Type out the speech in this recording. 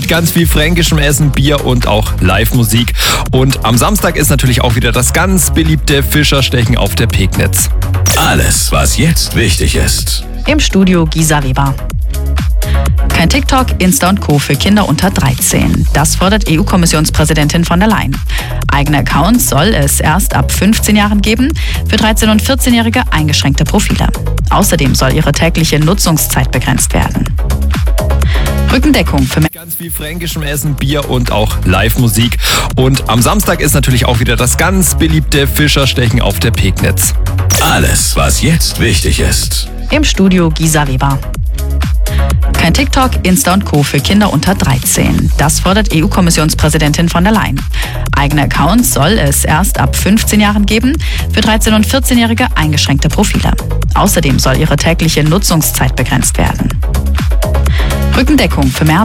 mit ganz viel fränkischem Essen, Bier und auch Live-Musik. Und am Samstag ist natürlich auch wieder das ganz beliebte Fischerstechen auf der Pegnitz. Alles, was jetzt wichtig ist. Im Studio Gisa Weber. Kein TikTok, Insta und Co. für Kinder unter 13. Das fordert EU-Kommissionspräsidentin von der Leyen. Eigene Accounts soll es erst ab 15 Jahren geben, für 13- und 14-Jährige eingeschränkte Profile. Außerdem soll ihre tägliche Nutzungszeit begrenzt werden. Rückendeckung für ganz viel fränkischem Essen, Bier und auch Live-Musik. Und am Samstag ist natürlich auch wieder das ganz beliebte Fischerstechen auf der Pegnitz. Alles, was jetzt wichtig ist. Im Studio Gisa Weber. Kein TikTok, Insta und Co. für Kinder unter 13. Das fordert EU-Kommissionspräsidentin von der Leyen. Eigene Accounts soll es erst ab 15 Jahren geben, für 13- und 14-Jährige eingeschränkte Profile. Außerdem soll ihre tägliche Nutzungszeit begrenzt werden. Rückendeckung für mehr